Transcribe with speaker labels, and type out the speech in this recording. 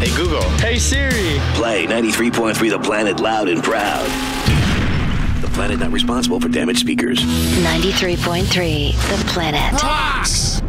Speaker 1: Hey, Google.
Speaker 2: Hey, Siri.
Speaker 3: Play 93.3 The Planet loud and proud. The Planet not responsible for damaged speakers.
Speaker 4: 93.3 The Planet.
Speaker 1: Rocks!